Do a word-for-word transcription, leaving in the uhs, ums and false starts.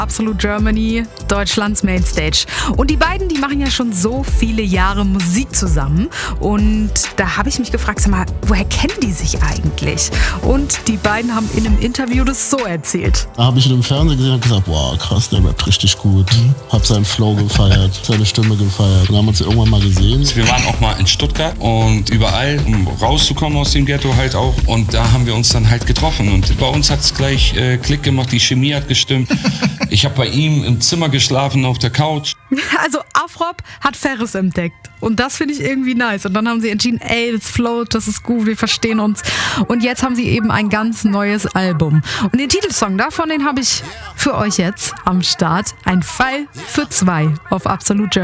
Absolute Germany, Deutschlands Mainstage. Und die beiden, die machen ja schon so viele Jahre Musik zusammen. Und da habe ich mich gefragt, sag mal, woher kennen die sich eigentlich? Und die beiden haben in einem Interview das so erzählt. Da habe ich ihn im Fernsehen gesehen und gesagt, wow, krass, der rappt richtig gut. Mhm. Hab seinen Flow gefeiert, seine Stimme gefeiert. Dann haben wir uns irgendwann mal gesehen. Wir waren auch mal in Stuttgart und überall, um rauszukommen aus dem Ghetto halt auch. Und da haben wir uns dann halt getroffen. Und bei uns hat es gleich äh, Klick gemacht, die Chemie hat gestimmt. Ich habe bei ihm im Zimmer geschlafen, auf der Couch. Also Afrop hat Ferris entdeckt. Und das finde ich irgendwie nice. Und dann haben sie entschieden, ey, das float, das ist gut, wir verstehen uns. Und jetzt haben sie eben ein ganz neues Album. Und den Titelsong davon, den habe ich für euch jetzt am Start. Ein Fall für zwei auf Absolute Germany.